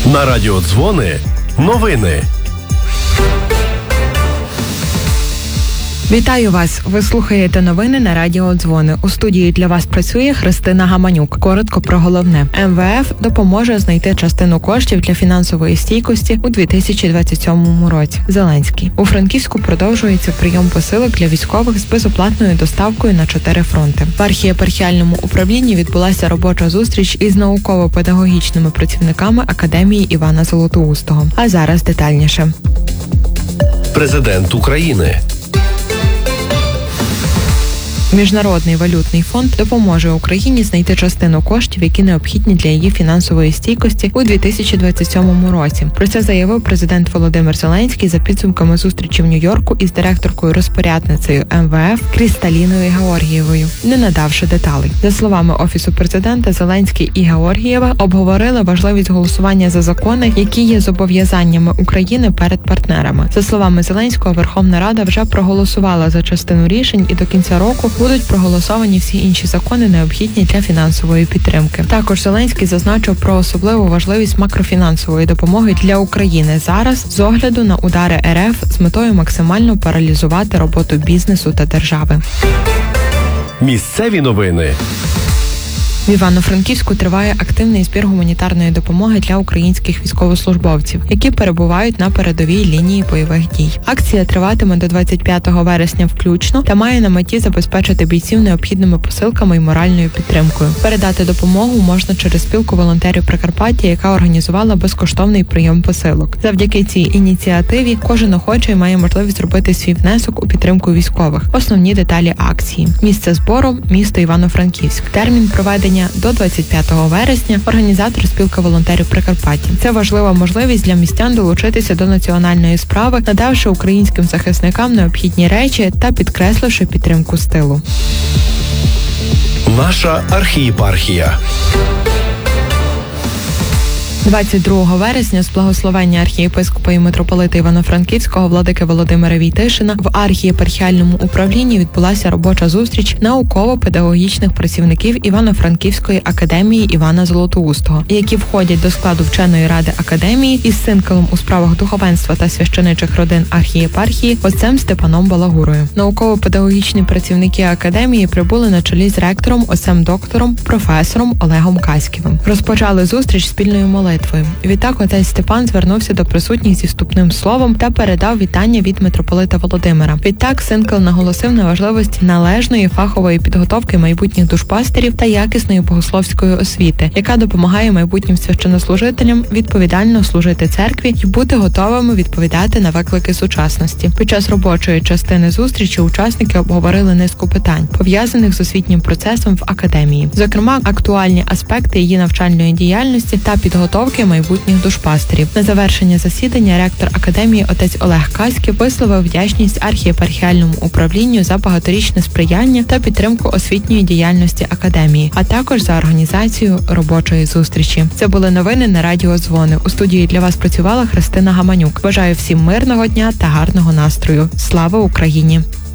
На радіо Дзвони новини. Вітаю вас! Ви слухаєте новини на радіо Дзвони. У студії для вас працює Христина Гаманюк. Коротко про головне. МВФ допоможе знайти частину коштів для фінансової стійкості у 2027 році. Зеленський. У Франківську продовжується прийом посилок для військових з безоплатною доставкою на 4 фронти. В архієпархіальному управлінні відбулася робоча зустріч із науково-педагогічними працівниками Академії Івана Золотоустого. А зараз детальніше. Президент України. Міжнародний валютний фонд допоможе Україні знайти частину коштів, які необхідні для її фінансової стійкості у 2027 році. Про це заявив президент Володимир Зеленський за підсумками зустрічі в Нью-Йорку із директоркою-розпорядницею МВФ Крісталіною Георгієвою, не надавши деталей. За словами Офісу президента, Зеленський і Георгієва обговорили важливість голосування за закони, які є зобов'язаннями України перед партнерами. За словами Зеленського, Верховна Рада вже проголосувала за частину рішень і до кінця року будуть проголосовані всі інші закони, необхідні для фінансової підтримки. Також Зеленський зазначив про особливу важливість макрофінансової допомоги для України зараз з огляду на удари РФ з метою максимально паралізувати роботу бізнесу та держави. Місцеві новини. В Івано-Франківську триває активний збір гуманітарної допомоги для українських військовослужбовців, які перебувають на передовій лінії бойових дій. Акція триватиме до 25 вересня включно та має на меті забезпечити бійців необхідними посилками і моральною підтримкою. Передати допомогу можна через спілку волонтерів Прикарпаття, яка організувала безкоштовний прийом посилок. Завдяки цій ініціативі кожен охочий має можливість зробити свій внесок у підтримку військових. Основні деталі акції. Місце збору – місто Івано-Франківськ. Термін проведення до 25 вересня. Організатор спілка волонтерів Прикарпаття. Це важлива можливість для містян долучитися до національної справи, надавши українським захисникам необхідні речі та підкресливши підтримку з тилу. Наша архієпархія. 22 вересня з благословення архієпископа і митрополита Івано-Франківського владики Володимира Війтишина в архієпархіальному управлінні відбулася робоча зустріч науково-педагогічних працівників Івано-Франківської академії Івана Золотоустого, які входять до складу вченої ради академії із синклом у справах духовенства та священичих родин архієпархії отцем Степаном Балагурою. Науково-педагогічні працівники академії прибули на чолі з ректором, отцем-доктором, професором Олегом Каськівим. Розпочали зустріч спільною молитвою. Відтак отець Степан звернувся до присутніх зі вступним словом та передав вітання від митрополита Володимира. Відтак синкл наголосив на важливості належної фахової підготовки майбутніх душпастерів та якісної богословської освіти, яка допомагає майбутнім священнослужителям відповідально служити церкві і бути готовими відповідати на виклики сучасності. Під час робочої частини зустрічі учасники обговорили низку питань, пов'язаних з освітнім процесом в академії. Зокрема, актуальні аспекти її навчальної діяльності та підготовки майбутніх душпастерів. На завершення засідання ректор академії отець Олег Каськів висловив вдячність архієпархіальному управлінню за багаторічне сприяння та підтримку освітньої діяльності академії, а також за організацію робочої зустрічі. Це були новини на радіо Дзвони. У студії для вас працювала Христина Гаманюк. Бажаю всім мирного дня та гарного настрою. Слава Україні!